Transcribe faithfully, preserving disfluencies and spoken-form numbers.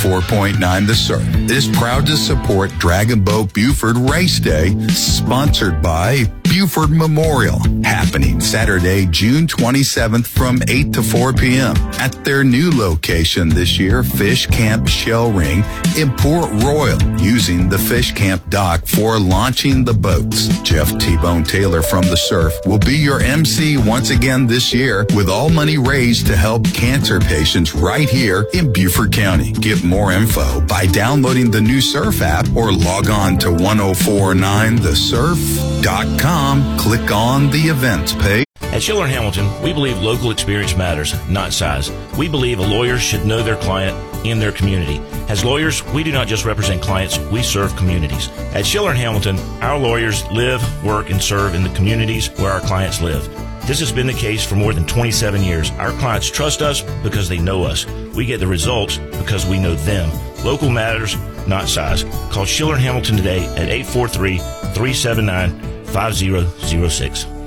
four point nine The Surf is proud to support Dragon Boat Buford Race Day, sponsored by Buford Memorial, happening Saturday, June twenty-seventh from eight to four p.m. at their new location this year, Fish Camp Shell Ring in Port Royal, using the Fish Camp dock for launching the boats. Jeff T-Bone Taylor from The Surf will be your M C once again this year, with all money raised to help cancer patients right here in Beaufort County. Get more info by downloading the new Surf app or log on to ten forty-nine the surf dot com. Click on the events page. At Schiller and Hamilton, we believe local experience matters, not size. We believe a lawyer should know their client in their community. As lawyers, we do not just represent clients, we serve communities. At Schiller and Hamilton, our lawyers live, work, and serve in the communities where our clients live. This has been the case for more than twenty-seven years. Our clients trust us because they know us. We get the results because we know them. Local matters, not size. Call Schiller and Hamilton today at eight four three, three seven nine, five zero zero six.